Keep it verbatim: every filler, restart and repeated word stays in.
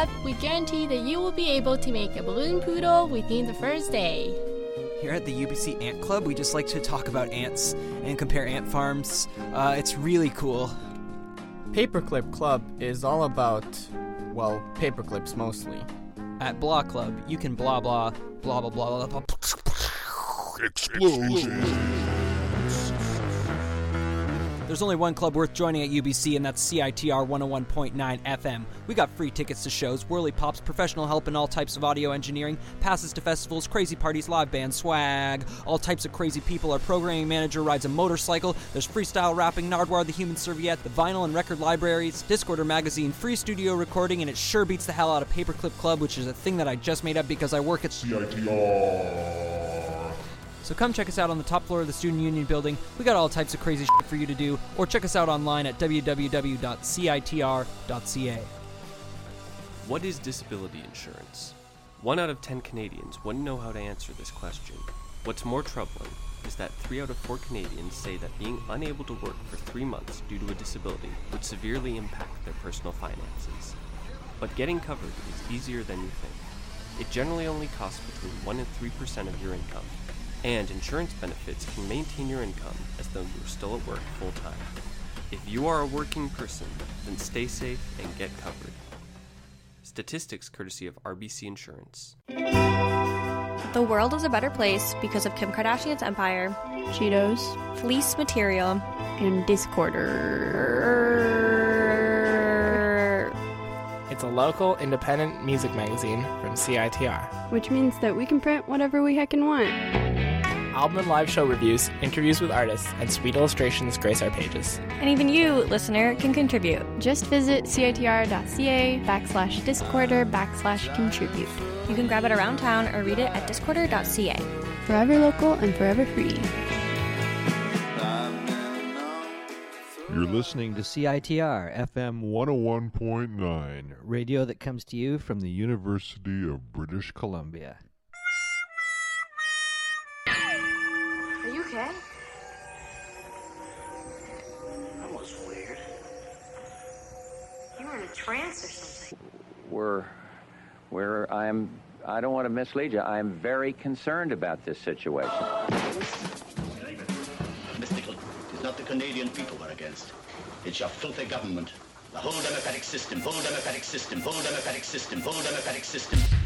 we guarantee that you will be able to make a balloon poodle within the first day. Here at the U B C Ant Club, we just like to talk about ants and compare ant farms. Uh, it's really cool. Paperclip Club is all about, well, paperclips mostly. At Blah Club, you can blah blah, blah blah blah blah blah. Explosion! There's only one club worth joining at U B C, and that's C I T R one oh one point nine F M. We got free tickets to shows, whirly pops, professional help in all types of audio engineering, passes to festivals, crazy parties, live band swag, all types of crazy people. Our programming manager rides a motorcycle. There's freestyle rapping, Nardwar the Human Serviette, the vinyl and record libraries, Discorder magazine, free studio recording, and it sure beats the hell out of Paperclip Club, which is a thing that I just made up because I work at C I T R. So come check us out on the top floor of the Student Union building. We got all types of crazy shit for you to do, or check us out online at w w w dot c i t r dot c a. What is disability insurance? One out of ten Canadians wouldn't know how to answer this question. What's more troubling is that three out of four Canadians say that being unable to work for three months due to a disability would severely impact their personal finances. But getting covered is easier than you think. It generally only costs between one and three percent of your income. And insurance benefits can maintain your income as though you were still at work full-time. If you are a working person, then stay safe and get covered. Statistics courtesy of R B C Insurance. The world is a better place because of Kim Kardashian's empire, Cheetos, fleece material, and Discorder. It's a local, independent music magazine from C I T R. Which means that we can print whatever we heckin' want. Album and live show reviews, interviews with artists, and sweet illustrations grace our pages. And even you, listener, can contribute. Just visit citr.ca backslash discorder backslash contribute. You can grab it around town or read it at discorder dot c a. Forever local and forever free. You're listening to C I T R F M one oh one point nine, radio that comes to you from the University of British Columbia. Are you okay? That was weird. You were in a trance or something. We're, we're, I'm, I don't want to mislead you. I'm very concerned about this situation. Miss Nickel, it's not the Canadian people we're against. It's your filthy government. The whole democratic system, whole democratic system, whole democratic system, whole democratic system.